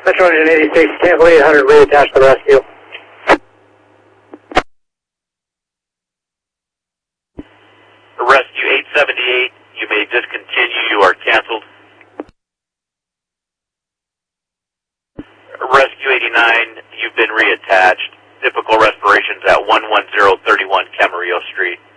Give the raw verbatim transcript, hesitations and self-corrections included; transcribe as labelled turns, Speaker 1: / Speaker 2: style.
Speaker 1: Metro Engine eighty-six, Tampa eight hundred, reattach the rescue.
Speaker 2: Rescue eight seventy-eight, you may discontinue, you are canceled. Rescue eighty-nine, you've been reattached. Typical respirations at one one zero three one Camarillo Street.